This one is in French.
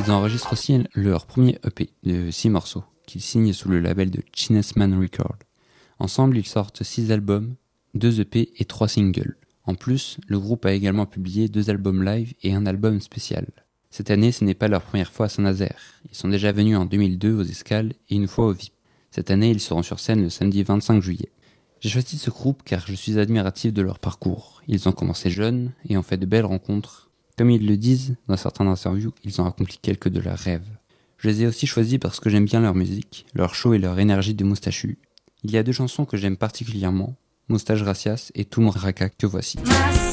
Ils enregistrent aussi leur premier EP de 6 morceaux, qu'ils signent sous le label de Chinesman Records. Ensemble, ils sortent 6 albums, 2 EP et 3 singles. En plus, le groupe a également publié 2 albums live et un album spécial. Cette année, ce n'est pas leur première fois à Saint-Nazaire. Ils sont déjà venus en 2002 aux Escales et une fois au VIP. Cette année, ils seront sur scène le samedi 25 juillet. J'ai choisi ce groupe car je suis admiratif de leur parcours. Ils ont commencé jeunes et ont fait de belles rencontres. Comme ils le disent dans certaines interviews, ils ont accompli quelques de leurs rêves. Je les ai aussi choisis parce que j'aime bien leur musique, leur show et leur énergie de moustachu. Il y a 2 chansons que j'aime particulièrement, Moustache Gracias et Tout mon raca que voici.